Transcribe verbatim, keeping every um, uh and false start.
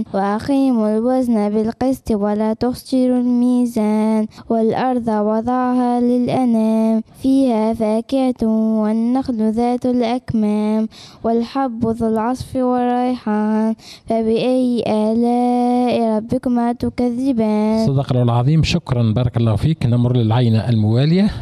الميزان وأقيموا الوزن بالقسط ولا تخسروا الميزان والأرض وضعها للأنام فيها فاكهة والنخل ذات الأكمام والحب ذو العصف والريحان فبأي آلاء ربكما تكذبان. صدق الله العظيم. شكرا، بارك الله فيك. نمر للعينة الموالية.